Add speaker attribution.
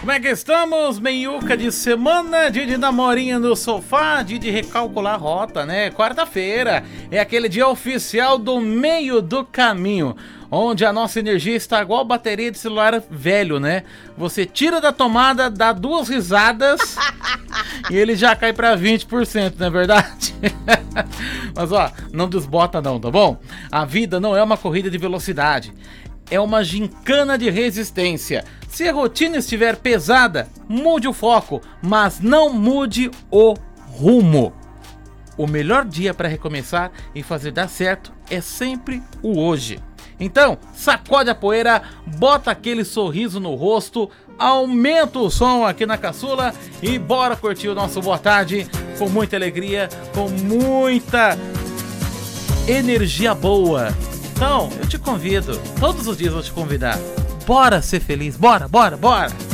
Speaker 1: Como é que estamos? Meiuca de semana, dia de namorinha no sofá, dia de recalcular a rota, né? Quarta-feira é aquele dia oficial do meio do caminho, onde a nossa energia está igual bateria de celular velho, né? Você tira da tomada, dá 2 risadas e ele já cai pra 20%, não é verdade? Mas ó, não desbota não, tá bom? A vida não é uma corrida de velocidade. É uma gincana de resistência. Se a rotina estiver pesada, mude o foco, mas não mude o rumo. O melhor dia para recomeçar e fazer dar certo é sempre o hoje. Então, sacode a poeira, bota aquele sorriso no rosto, aumenta o som aqui na caçula e bora curtir o nosso Boa Tarde com muita alegria, com muita energia boa. Então, eu te convido, todos os dias eu vou te convidar. Bora ser feliz, bora, bora, bora!